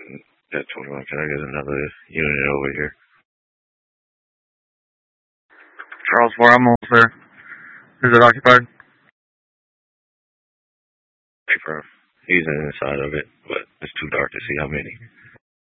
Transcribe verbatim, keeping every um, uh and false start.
That twenty-one, can I get another unit over here? Charles four, I'm almost there. Is it occupied? Confirm. He's inside of it, but it's too dark to see how many.